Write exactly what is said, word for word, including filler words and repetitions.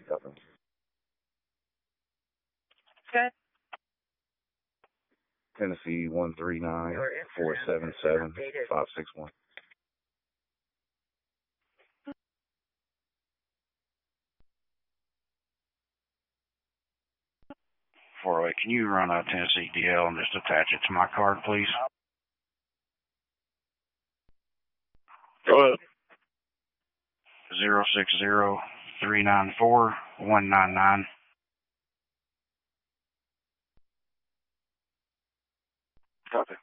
Copy. Okay. Tennessee one three nine four seven seven five six one. four oh eight, can you run a Tennessee D L and just attach it to my card, please? Go ahead. Zero six zero three nine four one nine nine. Copy.